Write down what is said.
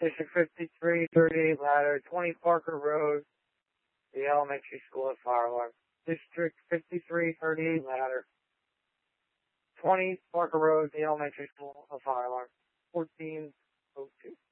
District 53, 38 ladder, 20 Parker Road, the elementary school at fire alarm. District 53, 38 ladder, 20 Parker Road, the elementary school, a fire alarm. 1402.